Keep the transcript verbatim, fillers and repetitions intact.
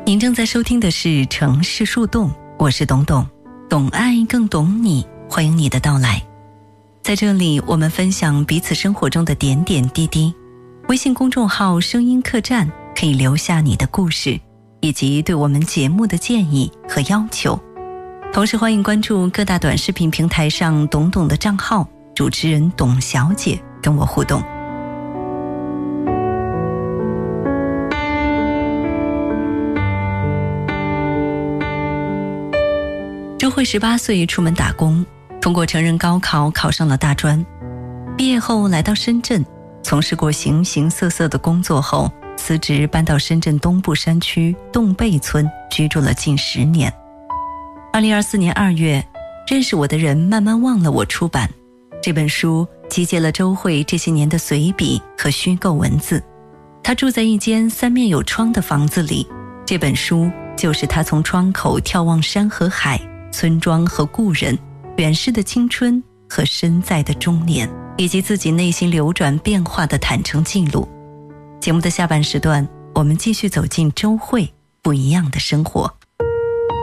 您正在收听的是城市树洞，我是董董，懂爱更懂你，欢迎你的到来。在这里我们分享彼此生活中的点点滴滴。微信公众号声音客栈可以留下你的故事以及对我们节目的建议和要求，同时欢迎关注各大短视频平台上董董的账号，主持人董小姐跟我互动。周慧十八岁出门打工，通过成人高考考上了大专。毕业后来到深圳，从事过形形色色的工作后，辞职搬到深圳东部山区洞贝村居住了近十年。二零二四年二月，认识我的人慢慢忘了我出版这本书，集结了周慧这些年的随笔和虚构文字。她住在一间三面有窗的房子里，这本书就是她从窗口眺望山和海、村庄和故人，远逝的青春和身在的中年，以及自己内心流转变化的坦诚记录。节目的下半时段，我们继续走进周慧不一样的生活。